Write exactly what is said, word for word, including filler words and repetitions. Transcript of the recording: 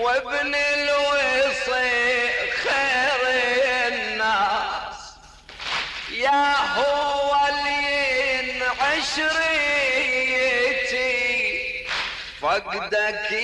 وابن الوصي خير الناس، يا هو اللي عشريتي فقدك